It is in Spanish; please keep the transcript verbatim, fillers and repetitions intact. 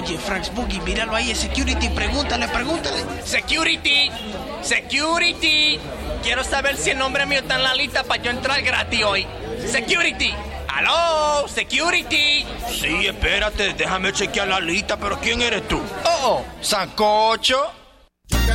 Oye, Franks Boogie, míralo ahí, security, pregúntale, pregúntale. Security, security. Quiero saber si el nombre mío está en la lista para yo entrar gratis hoy. Security. ¡Aló! ¡Security! Sí, espérate, déjame chequear la lista, pero ¿quién eres tú? Oh, sancocho.